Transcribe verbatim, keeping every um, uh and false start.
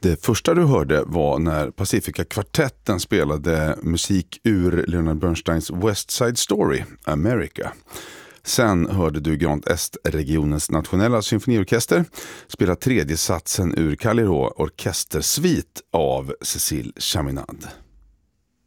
Det första du hörde var när Pacifica-kvartetten spelade musik ur Leonard Bernsteins West Side Story, America. Sen hörde du Grand Est-regionens nationella symfoniorkester spela tredje satsen ur Kalirå orkestersvit av Cécile Chaminade.